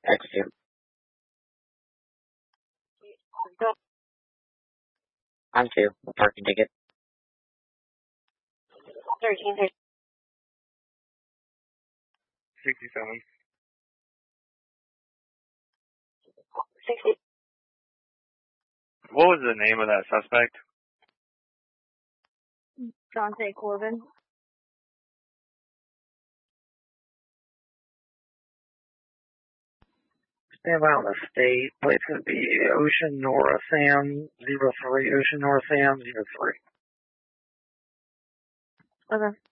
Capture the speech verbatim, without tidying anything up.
X two. I'm two. Parking ticket. Thirteen thirty. Sixty-seven. Sixty. What was the name of that suspect? Dante Corbin. Stand by on the state. Plate's going to be Ocean Nora Sam zero three. Ocean Nora Sam zero three. Okay.